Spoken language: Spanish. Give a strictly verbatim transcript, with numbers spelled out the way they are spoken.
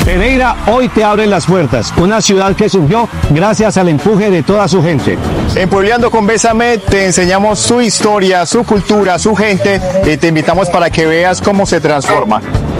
Pereira hoy te abre las puertas, una ciudad que surgió gracias al empuje de toda su gente. En Puebleando con Besame te enseñamos su historia, su cultura, su gente y te invitamos para que veas cómo se transforma.